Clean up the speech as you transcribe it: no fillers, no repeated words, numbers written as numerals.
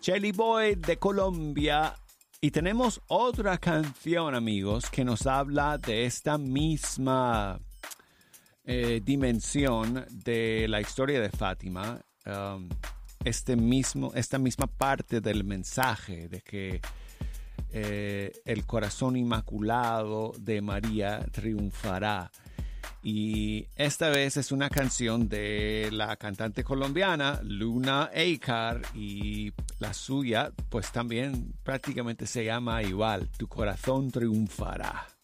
Chelly Boy de Colombia. Y tenemos otra canción, amigos, que nos habla de esta misma dimensión de la historia de Fátima. Esta misma parte del mensaje de que el corazón inmaculado de María triunfará. Y esta vez es una canción de la cantante colombiana Luna Acar, y la suya pues también prácticamente se llama igual, Tu corazón triunfará.